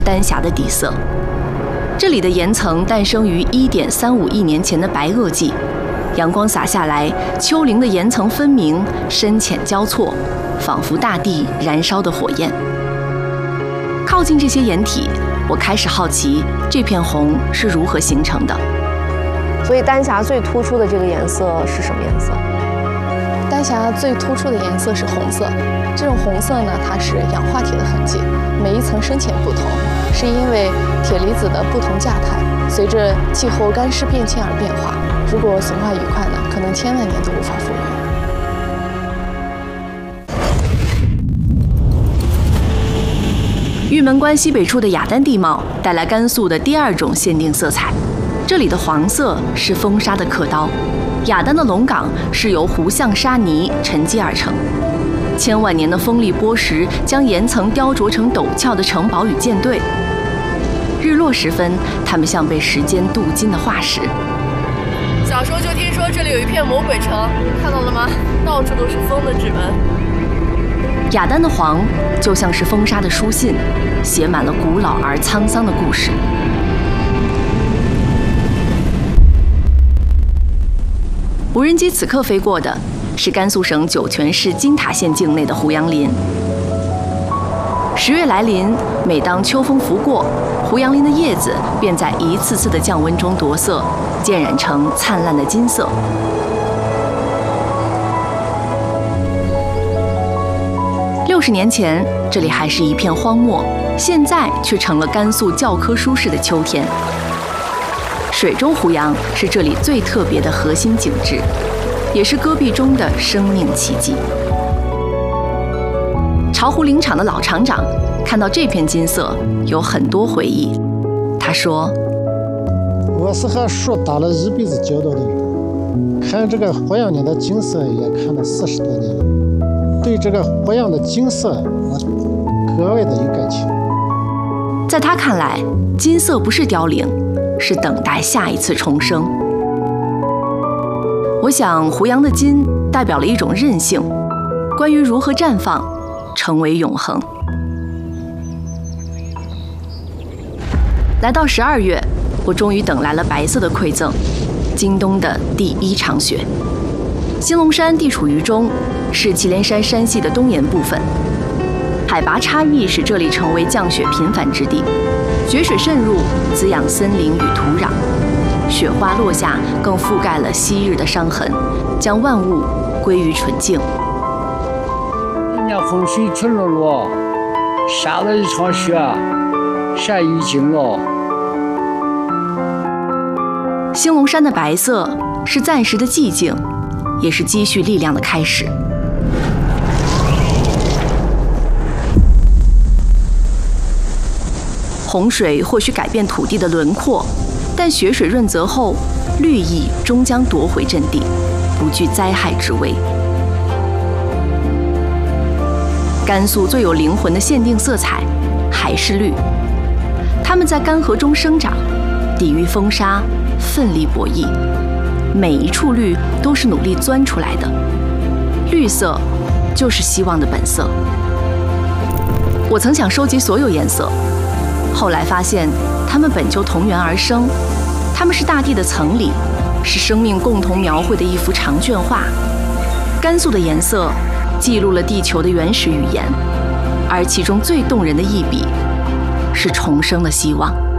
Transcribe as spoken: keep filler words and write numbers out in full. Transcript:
丹霞的底色。这里的岩层诞生于一点三五亿年前的白垩纪，阳光洒下来，丘陵的岩层分明，深浅交错，仿佛大地燃烧的火焰。靠近这些岩体，我开始好奇这片红是如何形成的。 所以丹霞最突出的这个颜色是什么颜色？ 丹霞最突出的颜色是红色。这种红色呢，它是氧化铁的痕迹，每一层深浅不同，是因为铁离子的不同价态随着气候干湿变迁而变化。如果损坏愉快呢，可能千万年都无法复原。 玉门关西北处的雅丹地貌带来甘肃的第二种限定色彩，这里的黄色是风沙的刻刀。雅丹的龙岗是由湖相沙泥沉积而成，千万年的风力剥蚀将岩层雕琢成陡峭的城堡与舰队。日落时分，它们像被时间镀金的化石。 小时候就听说这里有一片魔鬼城，看到了吗？到处都是风的指纹。 雅丹的黄就像是风沙的书信，写满了古老而沧桑的故事。无人机此刻飞过的是甘肃省酒泉市金塔县境内的胡杨林。十月来临，每当秋风拂过，胡杨林的叶子便在一次次的降温中夺色，渐染成灿烂的金色。六十年前，这里还是一片荒漠，现在却成了甘肃教科书式的秋天。水中胡杨是这里最特别的核心景致，也是戈壁中的生命奇迹。巢湖林场的老厂长看到这片金色，有很多回忆。他说：“ 我是和树打了一辈子交道的人，看这个胡杨林的景色也看了四十多年了，对这个胡杨的景色我格外的有感情。” 在他看来，金色不是凋零，是等待下一次重生。我想，胡杨的金代表了一种韧性，关于如何绽放，成为永恒。来到十二月，我终于等来了白色的馈赠——今冬的第一场雪。兴隆山地处于中，是祁连山山系的东沿部分。海拔差异使这里成为降雪频繁之地，雪水渗入，滋养森林与土壤。雪花落下，更覆盖了昔日的伤痕，将万物归于纯净。 今年洪水去了了，下了一场雪，晒已经了。 兴隆山的白色是暂时的寂静，也是积蓄力量的开始。洪水或许改变土地的轮廓，但雪水润泽后，绿意终将夺回阵地，不惧灾害之危。甘肃最有灵魂的限定色彩还是绿，它们在干涸中生长，抵御风沙，奋力博弈。每一处绿都是努力钻出来的，绿色就是希望的本色。我曾想收集所有颜色，后来发现它们本就同源而生，它们是大地的层理，是生命共同描绘的一幅长卷画。甘肃的颜色记录了地球的原始语言，而其中最动人的一笔是重生的希望。